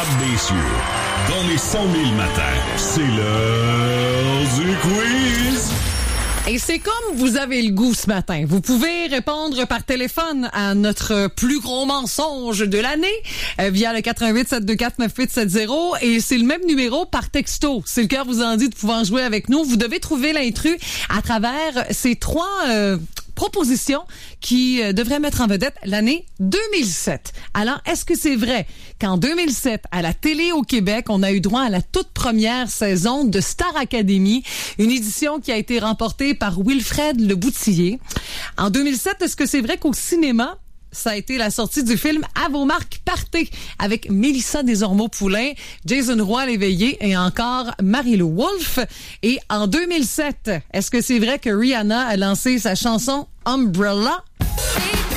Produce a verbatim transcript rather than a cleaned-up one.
Mesdames, messieurs, dans les cent mille matins, c'est l'heure du quiz. Et c'est comme vous avez le goût ce matin. Vous pouvez répondre par téléphone à notre plus gros mensonge de l'année euh, via le quatre un huit, sept deux quatre, neuf huit sept zéro et c'est le même numéro par texto. Si le cœur vous en dit de pouvoir jouer avec nous, vous devez trouver l'intrus à travers ces trois euh, propositions qui euh, devraient mettre en vedette l'année deux mille sept. Alors, est-ce que c'est vrai qu'en deux mille sept, à la télé au Québec, on a eu droit à la toute première saison de Star Academy, une édition qui a été remportée par Wilfred Le Boutillier. En deux mille sept, est-ce que c'est vrai qu'au cinéma, ça a été la sortie du film À vos marques, partez avec Mélissa Desormeaux-Poulain, Jason Roy Léveillé et encore Marie-Lou Wolfe. Et en deux mille sept, est-ce que c'est vrai que Rihanna a lancé sa chanson Umbrella?